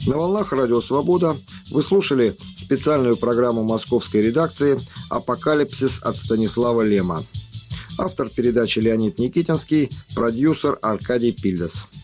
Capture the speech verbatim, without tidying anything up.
На волнах Радио Свобода вы слушали специальную программу московской редакции «Апокалипсис» от Станислава Лема. Автор передачи Леонид Никитинский, продюсер Аркадий Пильдас.